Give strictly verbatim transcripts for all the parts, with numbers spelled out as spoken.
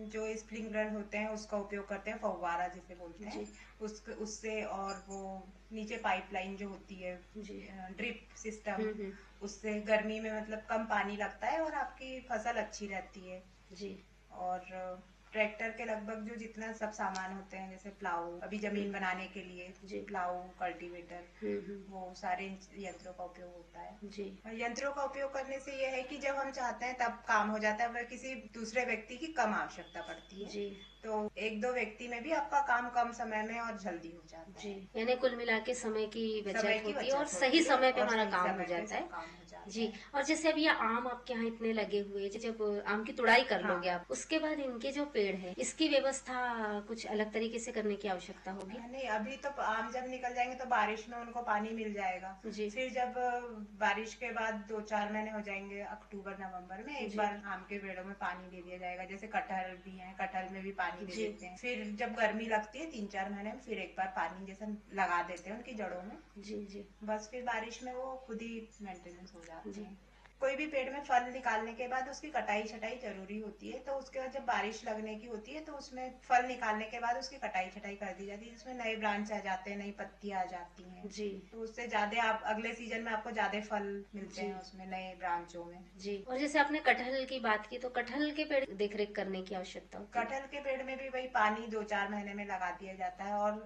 जो स्प्रिंकलर होते हैं उसका उपयोग करते हैं, फव्वारा जिसे बोलते हैं, उस उससे, और वो नीचे पाइपलाइन जो होती है, ड्रिप सिस्टम, उससे गर्मी में मतलब कम पानी लगता है और आपकी फसल अच्छी रहती है जी। और ट्रैक्टर के लगभग जो जितना सब सामान होते हैं, जैसे प्लाऊ, अभी जमीन बनाने के लिए प्लाऊ, कल्टीवेटर, वो सारे यंत्रों का उपयोग होता है जी। यंत्रों का उपयोग करने से यह है कि जब हम चाहते हैं तब काम हो जाता है, वह किसी दूसरे व्यक्ति की कम आवश्यकता पड़ती है जी। तो एक दो व्यक्ति में भी आपका काम कम समय में और जल्दी हो जाता है जी। यानी कुल मिला के समय की बचत होती है और सही समय पे हमारा काम हो जाता है जी। और जैसे अब ये आम आपके यहाँ इतने लगे हुए, जब आम की तुड़ाई कर लोगे आप, उसके बाद इनके जो पेड़ है इसकी व्यवस्था कुछ अलग तरीके से करने की आवश्यकता होगी? नहीं, अभी तो आम जब निकल जाएंगे तो बारिश में उनको पानी मिल जाएगा जी। फिर जब बारिश के बाद दो चार महीने हो जाएंगे, अक्टूबर नवंबर में एक बार आम के पेड़ों में पानी दे दिया जाएगा। जैसे कटहल भी है, कटहल में भी पानी दे देते हैं। फिर जब गर्मी लगती है तीन चार महीने में फिर एक बार पानी जैसे लगा देते हैं उनकी जड़ों में जी जी। बस फिर बारिश में वो खुद ही मेंटेनेंस हो जाती है। कोई भी पेड़ में फल निकालने के बाद उसकी कटाई छटाई जरूरी होती है, तो उसके बाद जब बारिश लगने की होती है तो उसमें फल निकालने के बाद उसकी कटाई छटाई कर दी जाती है, जिसमें नए ब्रांच आ जाते हैं, नई पत्तियां आ जाती हैं जी। तो उससे ज्यादा आप अगले सीजन में आपको ज्यादा फल मिलते हैं उसमें, नए ब्रांचों में जी। और जैसे आपने कटहल की बात की, तो कटहल के पेड़ देख रेख करने की आवश्यकता होती है? कटहल के पेड़ में भी वही पानी दो चार महीने में लगा दिया जाता है और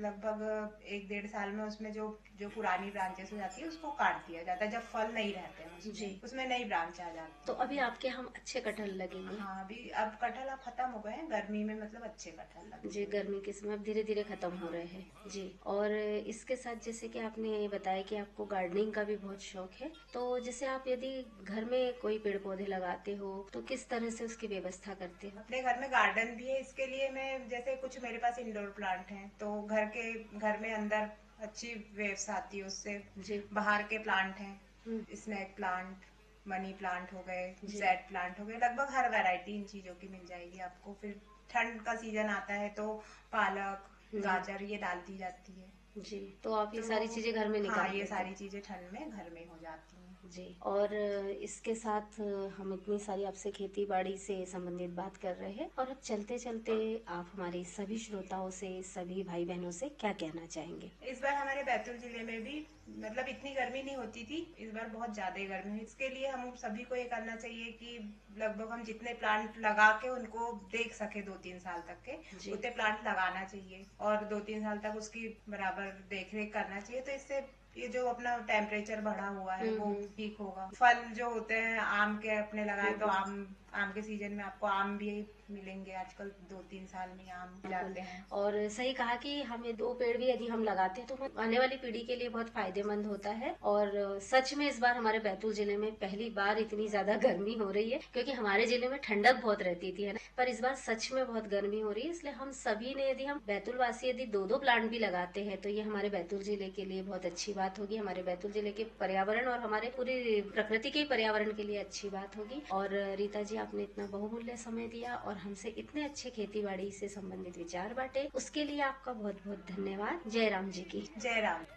लगभग एक डेढ़ साल में उसमें जो जो पुरानी ब्रांचेस हो जाती है उसको काट दिया जाता है, जब फल नहीं रहते हैं उसमें जी। उसमें नई ब्रांच आ जाती है। तो अभी आपके हम अच्छे कटहल लगेंगे? हाँ, अभी अब कटहल अब खत्म हो गए हैं, गर्मी में मतलब अच्छे कटहल लगे जी। गर्मी के समय अब धीरे धीरे खत्म हो रहे हैं जी। और इसके साथ जैसे कि आपने बताया कि आपको गार्डनिंग का भी बहुत शौक है, तो जैसे आप यदि घर में कोई पेड़ पौधे लगाते हो तो किस तरह से उसकी व्यवस्था करते हो? अपने घर में गार्डन भी है, इसके लिए मैं जैसे कुछ मेरे पास इंडोर प्लांट हैं, तो घर के घर में अंदर अच्छी वेव्स आती है उससे जी। बाहर के प्लांट हैं, स्नेक प्लांट, मनी प्लांट हो गए, जेड प्लांट हो गए, लगभग हर वैरायटी इन चीजों की मिल जाएगी आपको। फिर ठंड का सीजन आता है तो पालक, गाजर ये डाल दी जाती है जी। तो आप ये तो सारी चीजें घर में निकाल हाँ, ये सारी चीजें ठंड में घर में हो जाती हैं जी। और इसके साथ हम इतनी सारी आपसे खेती बाड़ी से संबंधित बात कर रहे हैं, और अब चलते चलते आप हमारे सभी श्रोताओं से, सभी भाई बहनों से क्या कहना चाहेंगे? इस बार हमारे बैतूल जिले में भी मतलब इतनी गर्मी नहीं होती थी, इस बार बहुत ज्यादा गर्मी है। इसके लिए हम सभी को ये करना चाहिए कि लगभग हम जितने प्लांट लगा के उनको देख सके दो तीन साल तक के, उतने प्लांट लगाना चाहिए और दो तीन साल तक उसकी बराबर देख रेख करना चाहिए। तो इससे ये जो अपना टेम्परेचर बढ़ा हुआ है वो ठीक होगा। फल जो होते हैं आम के अपने लगाए तो आम आम के सीजन में आपको आम भी मिलेंगे, आजकल दो तीन साल में आम जाते हैं। और सही कहा कि हमें दो पेड़ भी यदि हम लगाते हैं तो आने वाली पीढ़ी के लिए बहुत फायदेमंद होता है। और सच में इस बार हमारे बैतूल जिले में पहली बार इतनी ज्यादा गर्मी हो रही है, क्योंकि हमारे जिले में ठंडक बहुत रहती थी है ना, पर इस बार सच में बहुत गर्मी हो रही है। इसलिए हम सभी ने, यदि हम बैतूल वासी यदि दो दो प्लांट भी लगाते हैं तो ये हमारे बैतूल जिले के लिए बहुत अच्छी बात होगी, हमारे बैतूल जिले के पर्यावरण और हमारे पूरी प्रकृति के पर्यावरण के लिए अच्छी बात होगी। और रीता जी, आपने इतना बहुमूल्य समय दिया और हमसे इतने अच्छे खेती बाड़ी से संबंधित विचार बांटे, उसके लिए आपका बहुत बहुत धन्यवाद। जय राम जी की जय राम।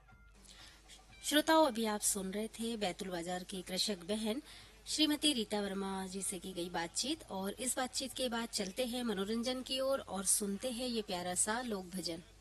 श्रोताओं, अभी आप सुन रहे थे बैतूल बाजार की कृषक बहन श्रीमती रीता वर्मा जी से की गई बातचीत, और इस बातचीत के बाद चलते हैं मनोरंजन की ओर और, और सुनते हैं ये प्यारा सा लोक भजन।